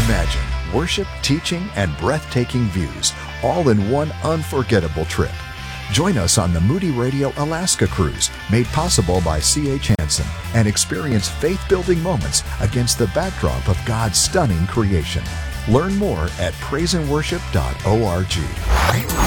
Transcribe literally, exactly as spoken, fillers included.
Imagine worship, teaching, and breathtaking views, all in one unforgettable trip. Join us on the Moody Radio Alaska Cruise, made possible by C H Hansen, and experience faith-building moments against the backdrop of God's stunning creation. Learn more at praise and worship dot org.